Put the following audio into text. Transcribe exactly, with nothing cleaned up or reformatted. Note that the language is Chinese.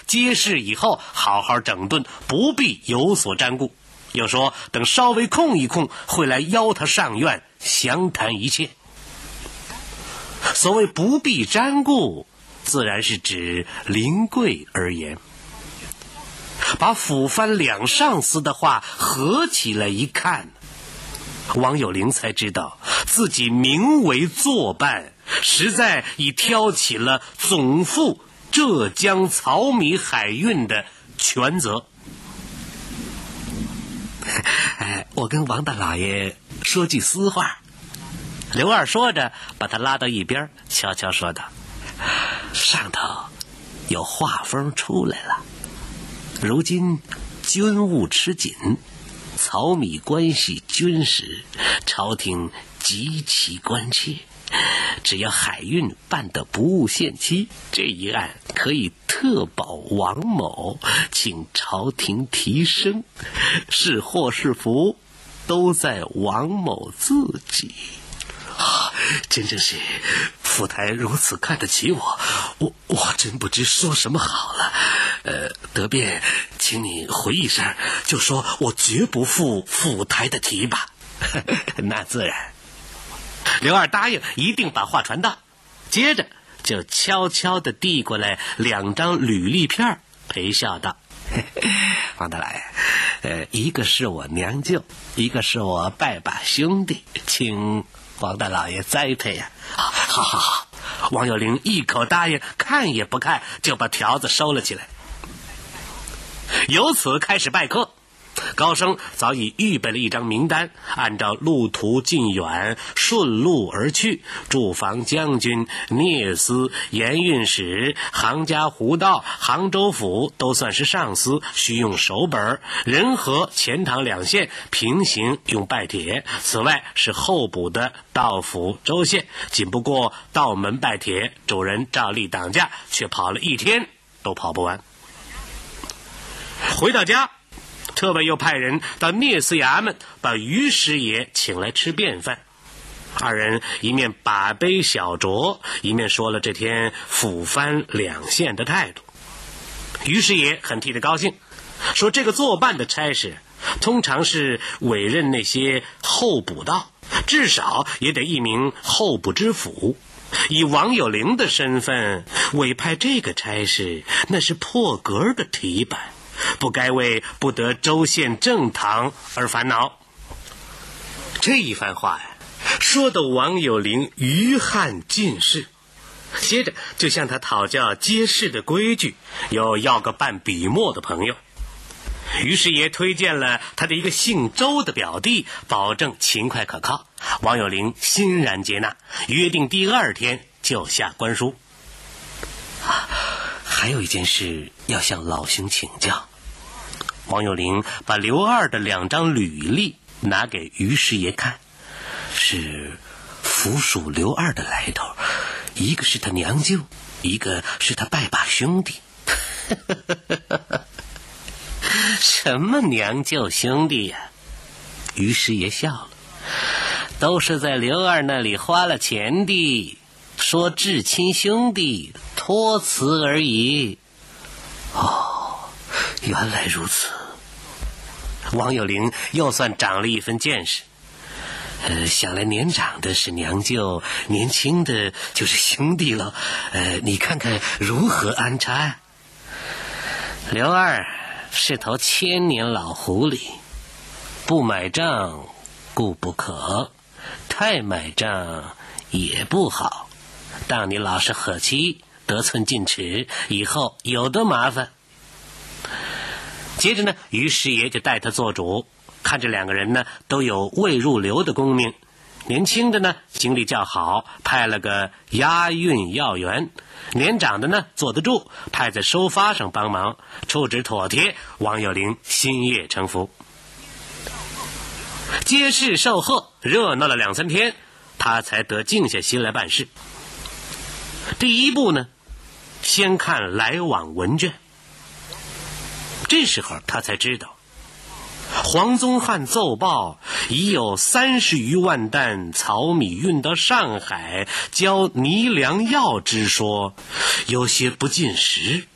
揭示以后好好整顿，不必有所沾顾。又说等稍微空一空，会来邀他上院详谈一切。所谓不必沾顾，自然是指临柜而言。把府藩两上司的话合起来一看，王有龄才知道自己名为作办，实在已挑起了总负浙江漕米海运的全责。我跟王大老爷说句私话。刘二说着把他拉到一边，悄悄说道：上头有话风出来了，如今军务吃紧，漕米关系军事，朝廷极其关切。只要海运办得不误限期，这一案可以特保王某，请朝廷提升，是祸是福都在王某自己。啊，真正是府台如此看得起我，我我真不知说什么好了。呃，得便请你回一声，就说我绝不负府台的提吧。那自然。刘二答应一定把话传到，接着就悄悄地递过来两张履历片，陪笑道：王大老爷，呃，一个是我娘舅，一个是我拜把兄弟，请王大老爷栽培呀、啊。好好好，王有龄一口答应，看也不看就把条子收了起来。由此开始拜客。高升早已预备了一张名单，按照路途近远顺路而去，驻防将军、聂司、盐运使、杭嘉湖道、杭州府都算是上司，需用手本；仁和、钱塘两县平行用拜帖。此外是候补的道府、州县，仅不过道门拜帖，主人照例挡驾，却跑了一天都跑不完。回到家，特委又派人到聂司衙门把于师爷请来吃便饭。二人一面把杯小酌，一面说了这天府藩两县的态度。于师爷很替他高兴，说这个作办的差事通常是委任那些候补道，至少也得一名候补知府。以王有龄的身份委派这个差事，那是破格的提拔，不该为不得州县正堂而烦恼。这一番话呀，说的王有龄余汗尽释。接着就向他讨教街市的规矩，又要个办笔墨的朋友。于师爷推荐了他的一个姓周的表弟，保证勤快可靠。王有龄欣然接纳，约定第二天就下官书。啊，还有一件事要向老兄请教。王有龄把刘二的两张履历拿给于师爷看，是附属刘二的来头，一个是他娘舅，一个是他拜把兄弟。什么娘舅兄弟呀、啊？于师爷笑了，都是在刘二那里花了钱的，说至亲兄弟，托辞而已。哦，原来如此。王有龄又算长了一分见识。呃，想来年长的是娘舅，年轻的就是兄弟了。呃，你看看如何安插呀、啊？刘二是头千年老狐狸，不买账固不可，太买账也不好。当你老是和气，得寸进尺，以后有的麻烦。接着呢，于师爷就带他做主，看这两个人呢都有未入流的功名，年轻的呢经历较好，派了个押运要员，年长的呢坐得住，派在收发上帮忙，处置妥帖，王有龄心悦诚服。街市受贺，热闹了两三天，他才得静下心来办事。第一步呢，先看来往文卷。这时候他才知道，黄宗汉奏报已有三十余万担漕米运到上海交泥粮药之说，有些不尽实。